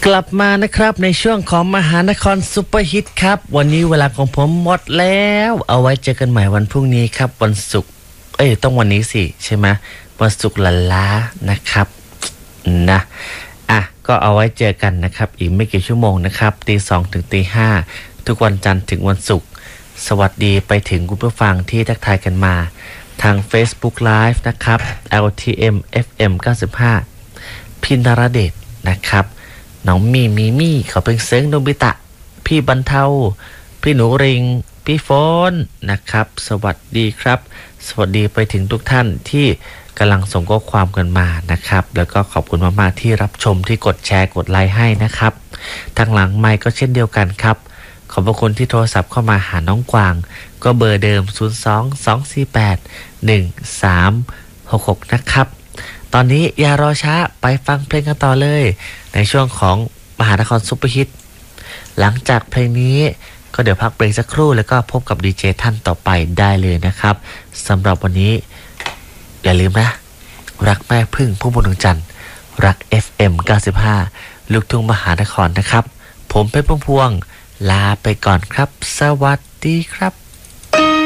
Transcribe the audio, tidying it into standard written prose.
กลับมานะครับในช่วงของมหานครซุปเปอร์ฮิตครับวันนี้เวลาของผมหมดแล้วเอาไว้เจอกันใหม่วันพรุ่งนี้ครับวันศุกร์ต้องวันนี้สิใช่ไหมวันศุกร์ละล้านะครับนะก็เอาไว้เจอกันนะครับอีกไม่กี่ชั่วโมงนะครับตี 2 ถึงตี 5ทุกวันจันทร์ถึงวันศุกร์สวัสดีไปถึงคุณผู้ฟังที่ทักทายกันมาทาง Facebook Live นะครับ LTM FM 95พินรเดชนะครับน้องมีเขาเป็นเซิงโนบิตะพี่บรรเทาพี่หนูริงพี่โฟนนะครับสวัสดีครับสวัสดีไปถึงทุกท่านที่กำลังส่งข้อความกันมานะครับแล้วก็ขอบคุณมากๆที่รับชมที่กดแชร์กดไลค์ให้นะครับทางหลังไมค์ก็เช่นเดียวกันครับขอบคุณที่โทรศัพท์เข้ามาหาน้องกวางก็เบอร์เดิม02-248-1366นะครับตอนนี้อย่ารอช้าไปฟังเพลงกันต่อเลยในช่วงของมหานครซุปเปอร์ฮิตหลังจากเพลงนี้ก็เดี๋ยวพักเบรกสักครู่แล้วก็พบกับดีเจท่านต่อไปได้เลยนะครับสำหรับวันนี้อย่าลืมนะรักแม่พึ่งผู้บนดวงจันทร์รัก FM 95ลูกทุ่งมหานครนะครับผมเพชรพวงลาไปก่อนครับสวัสดีครับ